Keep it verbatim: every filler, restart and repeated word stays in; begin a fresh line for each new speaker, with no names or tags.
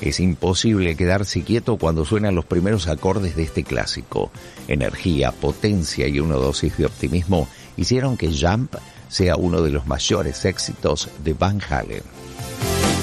Es imposible quedarse quieto cuando suenan los primeros acordes de este clásico. Energía, potencia y una dosis de optimismo hicieron que Jump sea uno de los mayores éxitos de Van Halen.